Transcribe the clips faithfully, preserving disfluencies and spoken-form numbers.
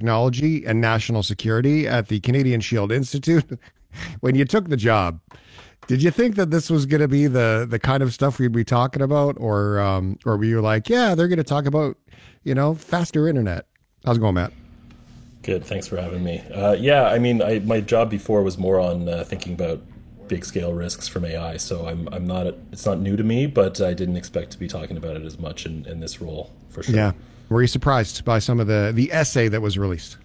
Technology and National Security at the Canadian Shield Institute. When you took the job, did you think that this was going to be the the kind of stuff we'd be talking about, or um, or were you like, yeah, they're going to talk about, you know, faster internet? How's it going, Matt? Good. Thanks for having me. Uh, yeah, I mean, I, my job before was more on uh, thinking about big scale risks from A I. So I'm I'm not it's not new to me, but I didn't expect to be talking about it as much in, in this role for sure. Yeah. Were you surprised by some of the the essay that was released?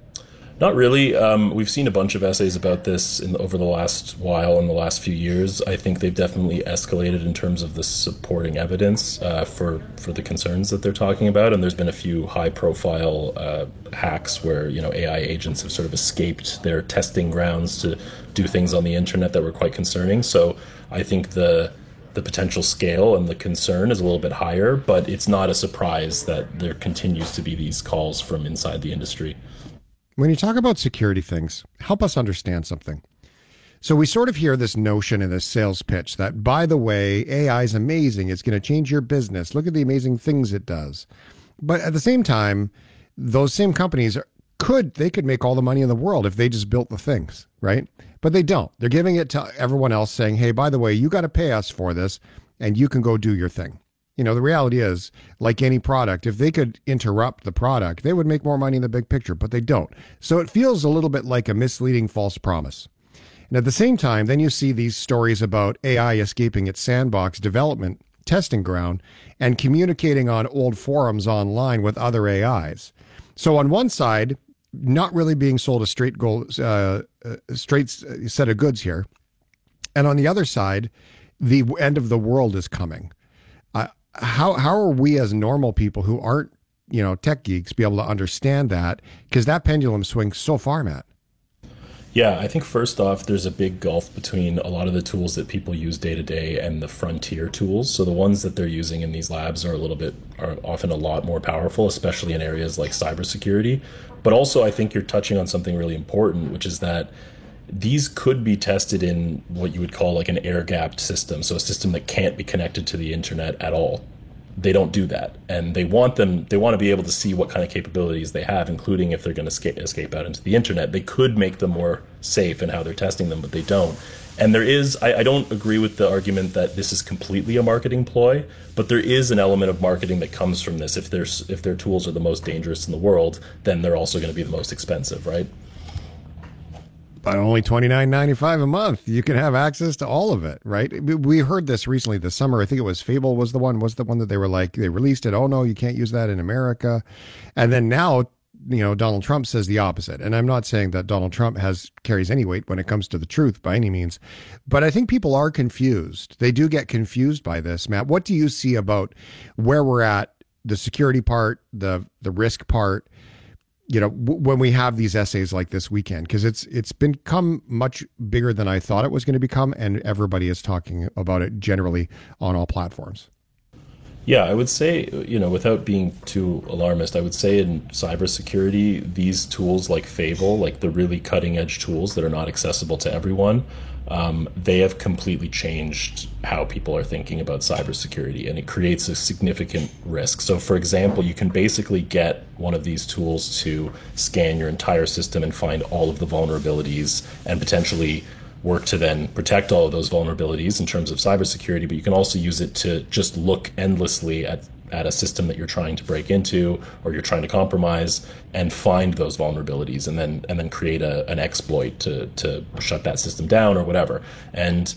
Not really. Um, we've seen a bunch of essays about this in, over the last while, in the last few years. I think they've definitely escalated in terms of the supporting evidence uh, for for the concerns that they're talking about. And there's been a few high-profile uh, hacks where you know A I agents have sort of escaped their testing grounds to do things on the internet that were quite concerning. So I think the the potential scale and the concern is a little bit higher, but it's not a surprise that there continues to be these calls from inside the industry. When you talk about security things, help us understand something. So we sort of hear this notion in this sales pitch that, by the way, A I is amazing. It's going to change your business. Look at the amazing things it does. But at the same time, those same companies could, they could make all the money in the world if they just built the things, right? But they don't. They're giving it to everyone else saying, hey, by the way, you got to pay us for this and you can go do your thing. You know, the reality is, like any product, if they could interrupt the product, they would make more money in the big picture, but they don't. So it feels a little bit like a misleading false promise. And at the same time, then you see these stories about A I escaping its sandbox development testing ground and communicating on old forums online with other A Is. So on one side, not really being sold a straight goal, uh, uh, straight set of goods here. And on the other side, the end of the world is coming. Uh, how how are we as normal people who aren't, you know, tech geeks be able to understand that? Because that pendulum swings so far, Matt. Yeah, I think first off, there's a big gulf between a lot of the tools that people use day to day and the frontier tools. So the ones that they're using in these labs are a little bit, are often a lot more powerful, especially in areas like cybersecurity. But also, I think you're touching on something really important, which is that these could be tested in what you would call like an air-gapped system. So a system that can't be connected to the internet at all. They don't do that. And they want them, they want to be able to see what kind of capabilities they have, including if they're going to escape, escape out into the internet. They could make them more safe in how they're testing them, but they don't. And there is, I, I don't agree with the argument that this is completely a marketing ploy, but there is an element of marketing that comes from this. If there's, if their tools are the most dangerous in the world, then they're also going to be the most expensive, right? But only twenty-nine ninety-five a month. You can have access to all of it, right? We heard this recently this summer. I think it was Fable was the one, was the one that they were like, they released it. Oh no, you can't use that in America. And then now, you know, Donald Trump says the opposite. And I'm not saying that Donald Trump has carries any weight when it comes to the truth by any means, but I think people are confused. They do get confused by this, Matt. What do you see about where we're at, the security part, the the risk part, you know, w- when we have these essays like this weekend, because it's it's become much bigger than I thought it was going to become, and everybody is talking about it generally on all platforms. Yeah, I would say, you know, without being too alarmist, I would say in cybersecurity, these tools like Fable, like the really cutting edge tools that are not accessible to everyone, um, they have completely changed how people are thinking about cybersecurity, and it creates a significant risk. So for example, you can basically get one of these tools to scan your entire system and find all of the vulnerabilities and potentially work to then protect all of those vulnerabilities in terms of cybersecurity, but you can also use it to just look endlessly at, at a system that you're trying to break into or you're trying to compromise and find those vulnerabilities and then and then create a, an exploit to, to shut that system down or whatever. And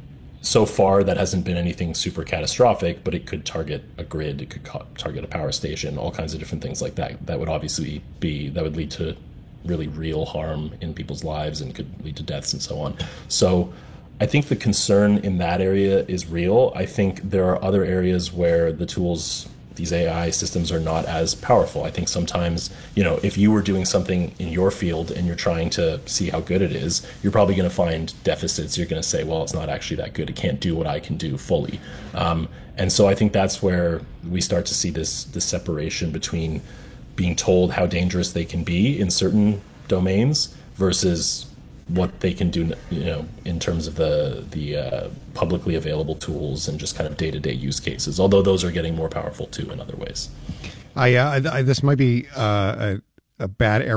so far, that hasn't been anything super catastrophic, but it could target a grid, it could co- target a power station, all kinds of different things like that. That would obviously be, that would lead to really real harm in people's lives and could lead to deaths and so on. So I think the concern in that area is real. I think there are other areas where the tools, these A I systems, are not as powerful. I think sometimes, you know, if you were doing something in your field and you're trying to see how good it is, you're probably going to find deficits. You're going to say, well, it's not actually that good. It can't do what I can do fully. Um, and so I think that's where we start to see this, this separation between being told how dangerous they can be in certain domains versus what they can do, you know, in terms of the the uh, publicly available tools and just kind of day-to-day use cases. Although those are getting more powerful too in other ways. I, uh, I this might be uh, a, a bad